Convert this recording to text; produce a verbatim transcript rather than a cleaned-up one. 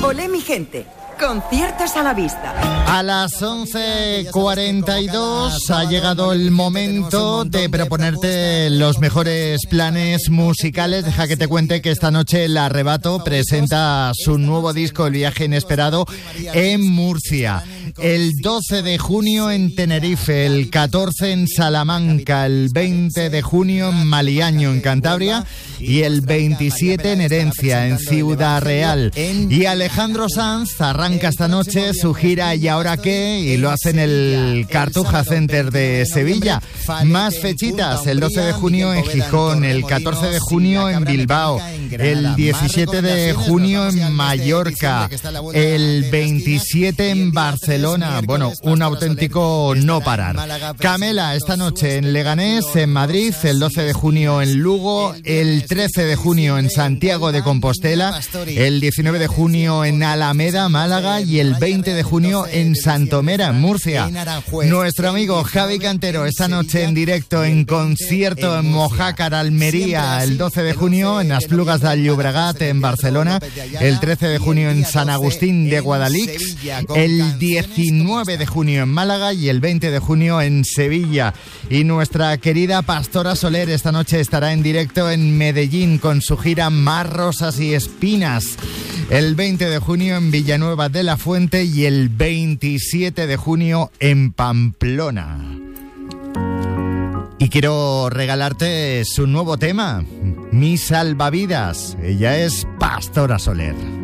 Olé, mi gente. Conciertos a la vista. A las once cuarenta y dos ha llegado el momento de proponerte los mejores planes musicales. Deja que te cuente que esta noche El Arrebato presenta su nuevo disco El Viaje Inesperado en Murcia. El doce de junio en Tenerife, el catorce en Salamanca, el veinte de junio en Maliaño, en Cantabria, y el veintisiete en Herencia, en Ciudad Real. Y Alejandro Sanz arranca esta noche su gira ¿Y ahora qué? Y lo hace en el Cartuja Center de Sevilla. Más fechitas, el doce de junio en Gijón, el catorce de junio en Bilbao, el diecisiete de junio en Mallorca, el veintisiete en Barcelona. Bueno, un auténtico no parar. Camela esta noche en Leganés, en Madrid, el doce de junio en Lugo, el trece de junio en Santiago de Compostela, el diecinueve de junio en Alameda, Málaga, y el veinte de junio en Santomera, en Murcia. Nuestro amigo Javi Cantero esta noche en directo en concierto en Mojácar, Almería, el doce de junio en Esplugas de Llobregat, en Barcelona, el trece de junio en San Agustín de Guadalix, el diecinueve de junio en Málaga y el veinte de junio en Sevilla. Y nuestra querida Pastora Soler esta noche estará en directo en Medellín con su gira Más Rosas y Espinas, el veinte de junio en Villanueva de la Fuente y el veintisiete de junio en Pamplona. Y quiero regalarte su nuevo tema, Mi Salvavidas. Ella es Pastora Soler.